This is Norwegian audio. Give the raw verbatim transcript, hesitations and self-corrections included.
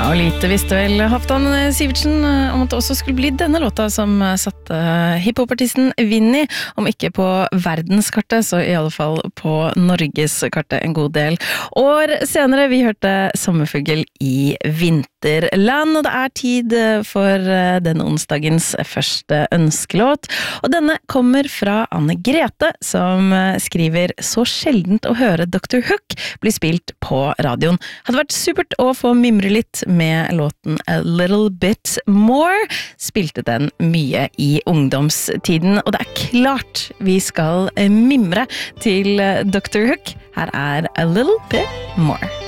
og lite visste vel Halvdan Sivertsen om at det også skulle bli denne låta som satte hiphopartisten Vinny, om ikke på verdenskartet, så i alle fall på Norgeskartet en god del år senere. Vi hørte Sommerfugl i vinterland, og det er tid for denne onsdagens første ønskelåt. Og denne kommer fra Anne Grete, som skriver så sjeldent å høre doktor Hook bli spilt på radioen. Hadde vært supert å få mimre litt med låten A Little Bit More. Spilte den mye i ungdomstiden, og det er klart vi skal mimre til doktor Hook. Her er A Little Bit More.